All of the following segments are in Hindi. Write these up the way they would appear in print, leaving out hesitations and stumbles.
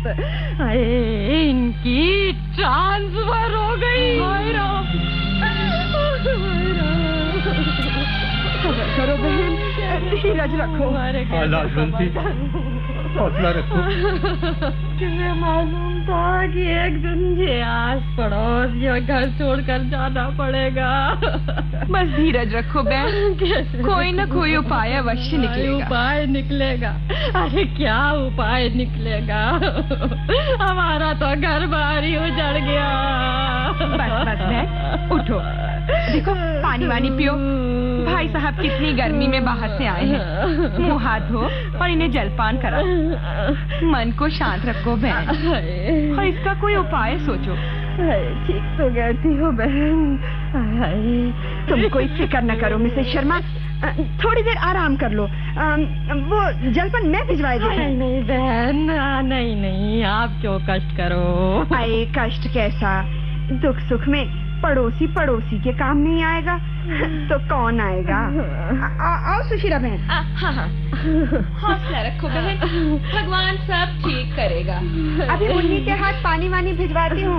इनकी ट्रांसफर हो गई। करो बहन, धीरज रखो। लाजवंती, हौसला रखो। तुम्हें मालूम था कि एक दिन ये आस पड़ोस ये घर छोड़कर जाना पड़ेगा। बस धीरज रखो बहन, कोई न कोई उपाय अवश्य निकलेगा। उपाय निकलेगा? अरे क्या उपाय निकलेगा? हमारा तो घर बार ही उजड़ गया। बस बहन, उठो, देखो पानी वानी पियो। भाई साहब कितनी गर्मी में बाहर से आए हैं, मुंह हाथ धो और इन्हें जलपान कराओ। मन को शांत रखो बहन, और इसका कोई उपाय सोचो। ठीक तो कहती हो बहन। तुम कोई फिक्र न करो मिसेस शर्मा, थोड़ी देर आराम कर लो। वो जलपान मैं भिजवा दूँ। नहीं बहन, नहीं, आप क्यों कष्ट करो। आए कष्ट कैसा, दुख सुख में पड़ोसी पड़ोसी के काम नहीं आएगा तो कौन आएगा। आओ सुशीला बहन। हाँ, हौसला रखो बहन, भगवान सब ठीक करेगा। अभी मुन्नी के हाथ पानी वानी भिजवाती हूँ।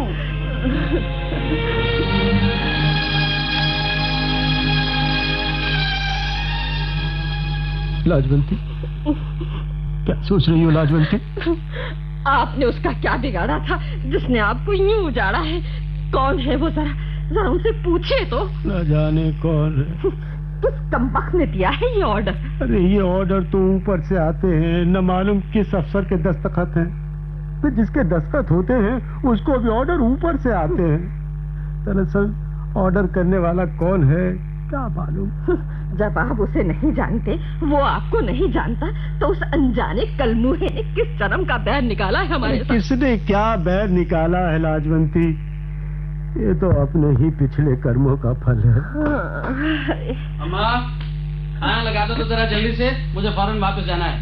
लाजवंती, क्या सोच रही हो लाजवंती? आपने उसका क्या बिगाड़ा था जिसने आपको यूं उजाड़ा है? कौन है वो, जरा उनसे पूछे तो। न जाने कौन है। किस कमबख्त ने दिया है ये ऑर्डर? अरे ये ऑर्डर तो ऊपर से आते हैं, न मालूम किस अफसर के दस्तखत हैं। फिर जिसके दस्तखत होते हैं उसको भी ऑर्डर ऊपर से आते हैं। दरअसल ऑर्डर करने वाला कौन है क्या मालूम। जब आप उसे नहीं जानते, वो आपको नहीं जानता, तो उस अनजाने कलमुहे ने किस शर्म का बैर निकाला है हमारे साथ? किसने क्या बैर निकाला है लाजवंती? ये तो अपने ही पिछले कर्मों का फल है। अम्मा, खाना लगा दो तो जरा जल्दी से, मुझे फौरन वापस जाना है।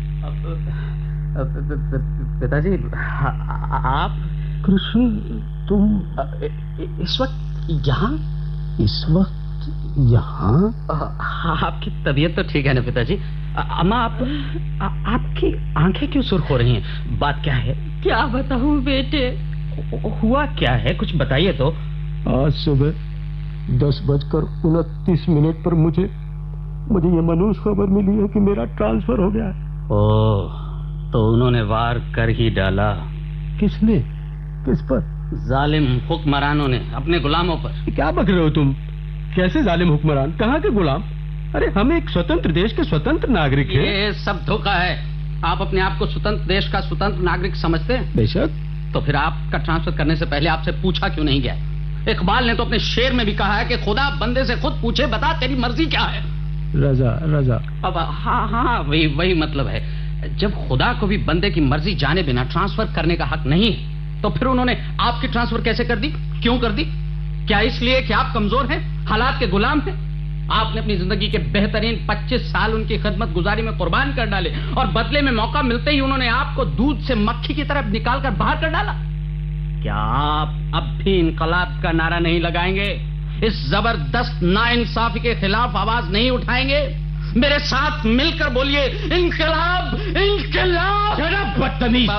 पिताजी, आप? कृष्ण, तुम इस वक्त यहाँ? इस वक्त यहाँ? आपकी तबीयत तो ठीक है ना पिताजी? अम्मा, आपकी आंखें क्यों सुर्ख हो रही हैं? बात क्या है? क्या बताऊं बेटे, हुआ क्या है, कुछ बताइए तो। आज सुबह 10:29 पर मुझे ये मनहूस खबर मिली है कि मेरा ट्रांसफर हो गया है। ओह, तो उन्होंने वार कर ही डाला। किसने? किस पर? जालिम हुक्मरानों ने अपने गुलामों पर। क्या बक रहे हो तुम? कैसे जालिम हुक्मरान? कहाँ के गुलाम? अरे हम एक स्वतंत्र देश के स्वतंत्र नागरिक हैं। ये सब धोखा है। आप अपने आप को स्वतंत्र देश का स्वतंत्र नागरिक समझते हैं? बेशक। तो फिर आपका ट्रांसफर करने से पहले आपसे पूछा क्यों नहीं गया? इकबाल ने तो अपने शेर में भी कहा है कि खुदा बंदे से खुद पूछे, बता तेरी मर्जी क्या है। रजा। अब हाँ, वही मतलब है। जब खुदा को भी बंदे की मर्जी जाने बिना ट्रांसफर करने का हक नहीं है, तो फिर उन्होंने आपकी ट्रांसफर कैसे कर दी? क्यों कर दी? क्या इसलिए कि आप कमजोर हैं, हालात के गुलाम हैं? आपने अपनी जिंदगी के बेहतरीन 25 साल उनकी खिदमत गुजारी में कुर्बान कर डाले, और बदले में मौका मिलते ही उन्होंने आपको दूध से मक्खी की तरह निकाल कर बाहर कर डाला। क्या आप अब भी इनकलाब का नारा नहीं लगाएंगे? इस जबरदस्त नाइंसाफी के खिलाफ आवाज नहीं उठाएंगे? मेरे साथ मिलकर बोलिए, इनकलाब, इनकलाब। बदतमीज।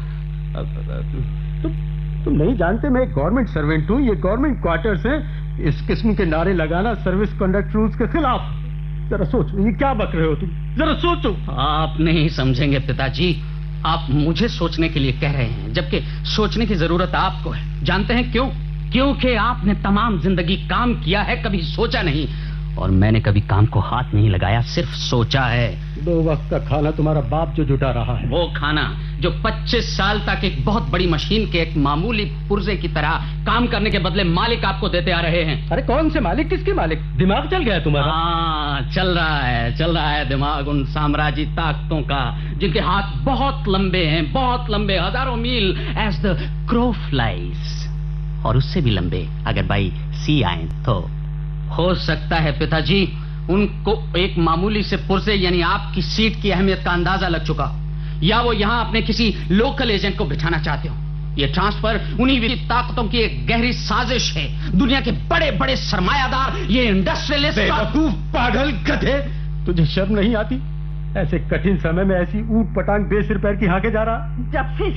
तुम नहीं जानते मैं एक गवर्नमेंट सर्वेंट हूँ। ये गवर्नमेंट क्वार्टर्स हैं। इस किस्म के नारे लगाना सर्विस कंडक्ट रूल्स के खिलाफ। जरा सोचो, ये क्या बक रहे हो तुम? जरा सोचो। आप नहीं समझेंगे पिताजी, आप मुझे सोचने के लिए कह रहे हैं, जबकि सोचने की जरूरत आपको है। जानते हैं क्यों? क्योंकि आपने तमाम जिंदगी काम किया है, कभी सोचा नहीं। और मैंने कभी काम को हाथ नहीं लगाया, सिर्फ सोचा है। 2 वक्त का खाना तुम्हारा बाप जो जुटा रहा है, वो खाना जो 25 साल तक एक बहुत बड़ी मशीन के एक मामूली पुर्जे की तरह काम करने के बदले मालिक आपको देते आ रहे हैं। अरे कौन से मालिक? किसके मालिक? दिमाग चल गया तुम्हारा? हाँ, चल रहा है दिमाग उन साम्राज्य ताकतों का जिनके हाथ बहुत लंबे हैं, बहुत लंबे, हजारों मील, एज द क्रो फ्लाइज, और उससे भी लंबे अगर बाई सी आए तो। हो सकता है पिताजी उनको एक मामूली से पुर्जे यानी आपकी सीट की अहमियत का अंदाजा लग चुका, या वो यहाँ अपने किसी लोकल एजेंट को बिठाना चाहते हो। ये ट्रांसफर उन्हीं विदेशी ताकतों की एक गहरी साजिश है। दुनिया के बड़े बड़े सरमायादार, ये इंडस्ट्रियलिस्ट। बेवकूफ, पागल, गधे, तुझे शर्म नहीं आती? ऐसे कठिन समय में ऐसी ऊट पटांग बेसिर पैर की हाके जा रहा? जब से